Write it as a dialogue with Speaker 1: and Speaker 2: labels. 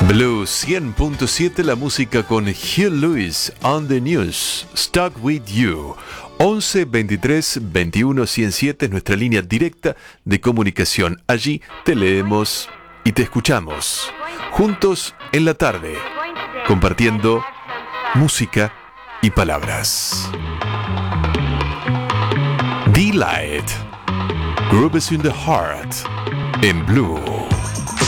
Speaker 1: Blue 100.7, la música con Hugh Lewis on the News, Stuck With You. 11 23 21 107 es nuestra línea directa de comunicación. Allí te leemos y te escuchamos. Juntos en la tarde, compartiendo música y palabras. Delight, Grooves in the Heart, en Blue.